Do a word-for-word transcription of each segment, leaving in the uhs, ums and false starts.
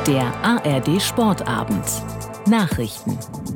Der A R D-Sportabend. Nachrichten.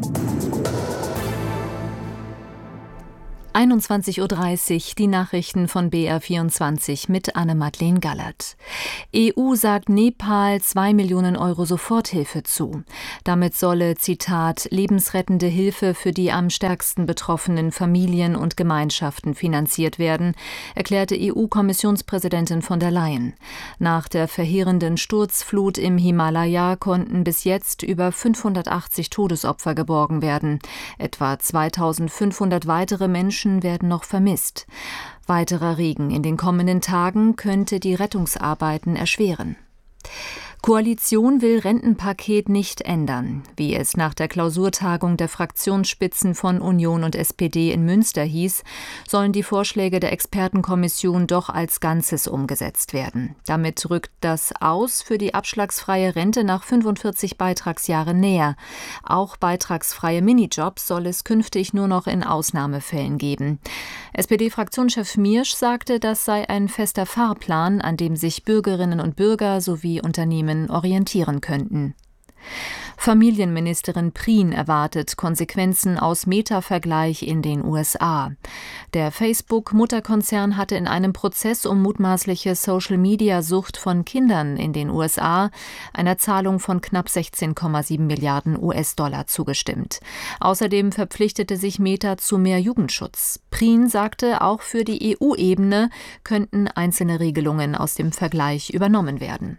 einundzwanzig Uhr dreißig, die Nachrichten von B R vierundzwanzig mit Anne-Madeleine Gallert. E U sagt Nepal zwei Millionen Euro Soforthilfe zu. Damit solle, Zitat, lebensrettende Hilfe für die am stärksten betroffenen Familien und Gemeinschaften finanziert werden, erklärte E U-Kommissionspräsidentin von der Leyen. Nach der verheerenden Sturzflut im Himalaya konnten bis jetzt über fünfhundertachtzig Todesopfer geborgen werden. Etwa zweitausendfünfhundert weitere Menschen werden noch vermisst. Weiterer Regen in den kommenden Tagen könnte die Rettungsarbeiten erschweren. Koalition will Rentenpaket nicht ändern. Wie es nach der Klausurtagung der Fraktionsspitzen von Union und S P D in Münster hieß, sollen die Vorschläge der Expertenkommission doch als Ganzes umgesetzt werden. Damit rückt das Aus für die abschlagsfreie Rente nach fünfundvierzig Beitragsjahren näher. Auch beitragsfreie Minijobs soll es künftig nur noch in Ausnahmefällen geben. S P D-Fraktionschef Miersch sagte, das sei ein fester Fahrplan, an dem sich Bürgerinnen und Bürger sowie Unternehmen orientieren könnten. Familienministerin Prien erwartet Konsequenzen aus Meta-Vergleich in den U S A. Der Facebook-Mutterkonzern hatte in einem Prozess um mutmaßliche Social-Media-Sucht von Kindern in den U S A einer Zahlung von knapp sechzehn Komma sieben Milliarden U S-Dollar zugestimmt. Außerdem verpflichtete sich Meta zu mehr Jugendschutz. Prien sagte, auch für die E U-Ebene könnten einzelne Regelungen aus dem Vergleich übernommen werden.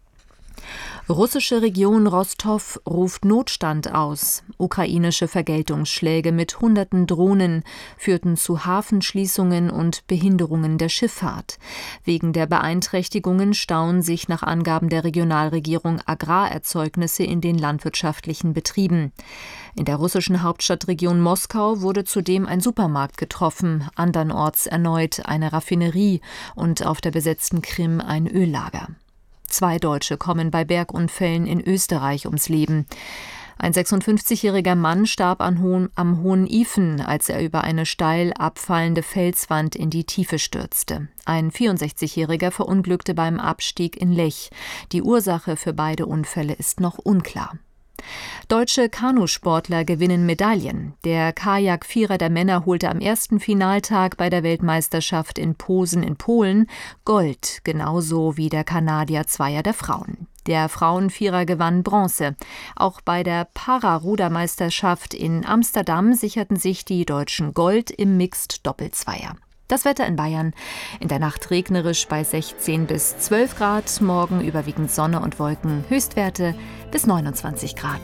Russische Region Rostow ruft Notstand aus. Ukrainische Vergeltungsschläge mit hunderten Drohnen führten zu Hafenschließungen und Behinderungen der Schifffahrt. Wegen der Beeinträchtigungen stauen sich nach Angaben der Regionalregierung Agrarerzeugnisse in den landwirtschaftlichen Betrieben. In der russischen Hauptstadtregion Moskau wurde zudem ein Supermarkt getroffen, andernorts erneut eine Raffinerie und auf der besetzten Krim ein Öllager. Zwei Deutsche kommen bei Bergunfällen in Österreich ums Leben. Ein sechsundfünfzigjähriger Mann starb an Hohen, am Hohen Ifen, als er über eine steil abfallende Felswand in die Tiefe stürzte. Ein vierundsechzigjähriger verunglückte beim Abstieg in Lech. Die Ursache für beide Unfälle ist noch unklar. Deutsche Kanusportler gewinnen Medaillen. Der Kajak-Vierer der Männer holte am ersten Finaltag bei der Weltmeisterschaft in Posen in Polen Gold, genauso wie der Kanadier-Zweier der Frauen. Der Frauenvierer gewann Bronze. Auch bei der Para-Rudermeisterschaft in Amsterdam sicherten sich die Deutschen Gold im Mixed-Doppelzweier. Das Wetter in Bayern. In der Nacht regnerisch bei sechzehn bis zwölf Grad, morgen überwiegend Sonne und Wolken, Höchstwerte bis neunundzwanzig Grad.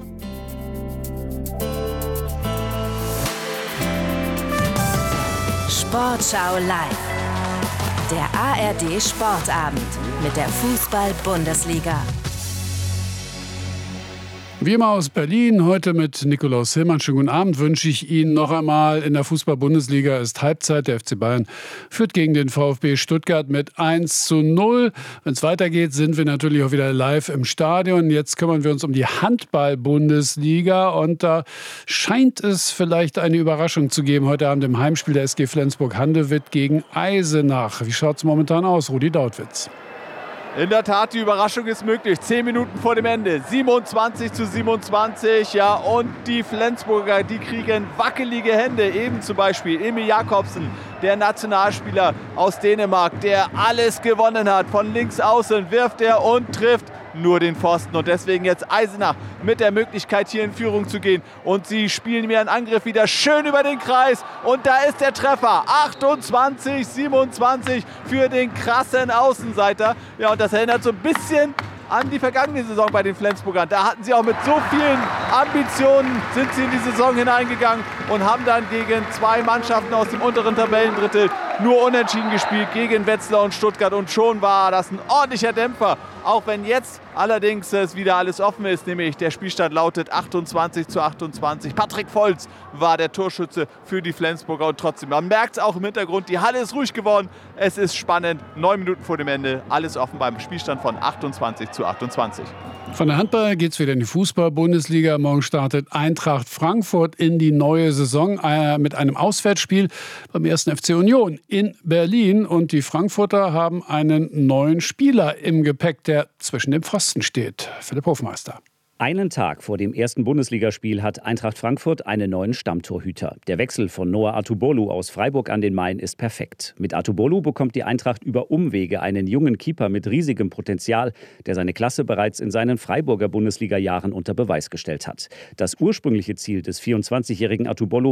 Sportschau live. Der A R D-Sportabend mit der Fußball-Bundesliga. Wie immer aus Berlin, heute mit Nikolaus Hillmann. Schönen guten Abend wünsche ich Ihnen noch einmal. In der Fußball-Bundesliga ist Halbzeit. Der F C Bayern führt gegen den VfB Stuttgart mit eins zu null. Wenn es weitergeht, sind wir natürlich auch wieder live im Stadion. Jetzt kümmern wir uns um die Handball-Bundesliga. Und da scheint es vielleicht eine Überraschung zu geben. Heute Abend im Heimspiel der S G Flensburg-Handewitt gegen Eisenach. Wie schaut es momentan aus, Rudi Dautwitz? In der Tat, die Überraschung ist möglich. Zehn Minuten vor dem Ende. siebenundzwanzig zu siebenundzwanzig. Ja, und die Flensburger, die kriegen wackelige Hände. Eben zum Beispiel Emil Jakobsen, der Nationalspieler aus Dänemark, der alles gewonnen hat. Von links außen wirft er und trifft nur den Pfosten. Und deswegen jetzt Eisenach mit der Möglichkeit, hier in Führung zu gehen. Und sie spielen mir einen Angriff wieder schön über den Kreis. Und da ist der Treffer. achtundzwanzig siebenundzwanzig für den krassen Außenseiter. Ja, und das erinnert so ein bisschen an die vergangene Saison bei den Flensburgern. Da hatten sie auch mit so vielen Ambitionen, sind sie in die Saison hineingegangen und haben dann gegen zwei Mannschaften aus dem unteren Tabellendrittel nur unentschieden gespielt, gegen Wetzlar und Stuttgart. Und schon war das ein ordentlicher Dämpfer. Auch wenn jetzt allerdings es wieder alles offen ist, nämlich der Spielstand lautet achtundzwanzig zu achtundzwanzig. Patrick Volz war der Torschütze für die Flensburger und trotzdem, man merkt es auch im Hintergrund, die Halle ist ruhig geworden. Es ist spannend, neun Minuten vor dem Ende, alles offen beim Spielstand von achtundzwanzig zu achtundzwanzig. Von der Handball geht es wieder in die Fußball-Bundesliga. Morgen startet Eintracht Frankfurt in die neue Saison äh, mit einem Auswärtsspiel beim ersten F C Union in Berlin. Und die Frankfurter haben einen neuen Spieler im Gepäck, der zwischen dem Pfosten steht. Philipp Hofmeister. Einen Tag vor dem ersten Bundesligaspiel hat Eintracht Frankfurt einen neuen Stammtorhüter. Der Wechsel von Noah Atubolu aus Freiburg an den Main ist perfekt. Mit Atubolu bekommt die Eintracht über Umwege einen jungen Keeper mit riesigem Potenzial, der seine Klasse bereits in seinen Freiburger Bundesliga-Jahren unter Beweis gestellt hat. Das ursprüngliche Ziel des vierundzwanzigjährigen Atubolu